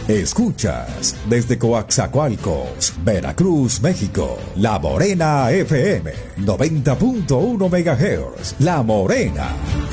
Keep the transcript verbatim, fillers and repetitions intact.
Escuchas desde Coaxacualcos, Veracruz, México, La Morena F M, noventa punto uno megahertz. La Morena.